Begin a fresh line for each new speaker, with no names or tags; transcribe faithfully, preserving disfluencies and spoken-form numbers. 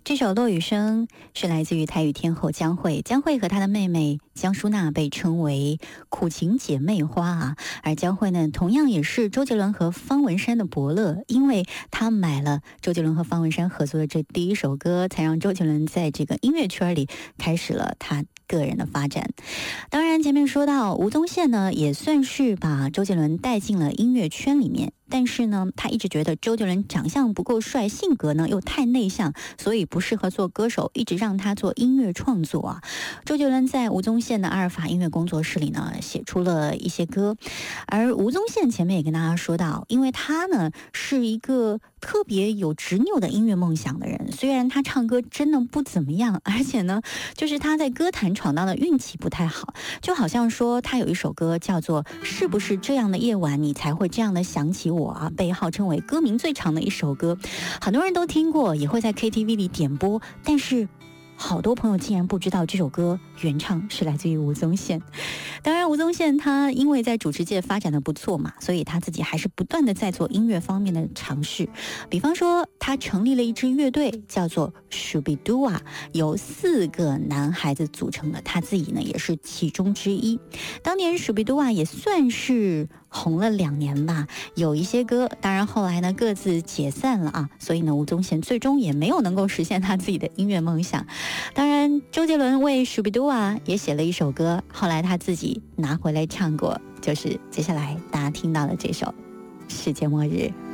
这首《落雨声》是来自于台语天后江蕙，江蕙和她的妹妹江淑娜被称为苦情姐妹花啊。而江蕙呢，同样也是周杰伦和方文山的伯乐，因为她买了周杰伦和方文山合作的这第一首歌，才让周杰伦在这个音乐圈里开始了他个人的发展。当然，前面说到吴宗宪呢，也算是把周杰伦带进了音乐圈里面。但是呢，他一直觉得周杰伦长相不够帅，性格呢又太内向，所以不适合做歌手，一直让他做音乐创作啊。周杰伦在吴宗宪的阿尔法音乐工作室里呢，写出了一些歌。而吴宗宪前面也跟大家说到，因为他呢是一个特别有执拗的音乐梦想的人，虽然他唱歌真的不怎么样，而且呢，就是他在歌坛闯荡的运气不太好，就好像说他有一首歌叫做《是不是这样的夜晚你才会这样的想起我》啊，被号称为歌名最长的一首歌，很多人都听过，也会在 K T V 里点播，但是好多朋友竟然不知道这首歌原唱是来自于吴宗宪。当然，吴宗宪他因为在主持界发展的不错嘛，所以他自己还是不断的在做音乐方面的尝试。比方说，他成立了一支乐队，叫做 Shubidua， 由四个男孩子组成的，他自己呢也是其中之一。当年 Shubidua 也算是红了两年吧，有一些歌，当然后来呢各自解散了啊，所以呢吴宗宪最终也没有能够实现他自己的音乐梦想。当然，周杰伦为 Shubidua 也写了一首歌，后来他自己拿回来唱过，就是接下来大家听到的这首《世界末日》。